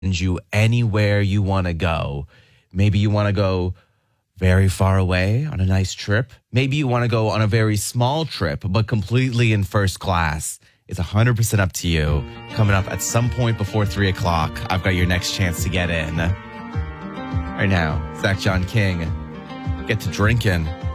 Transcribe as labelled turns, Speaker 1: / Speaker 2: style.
Speaker 1: you anywhere you want to go. Maybe you want to go very far away on a nice trip. Maybe you want to go on a very small trip, but completely in first class. It's 100% up to you. Coming up at some point before 3 o'clock, I've got your next chance to get in. Right now, Zach John King, get to drinking.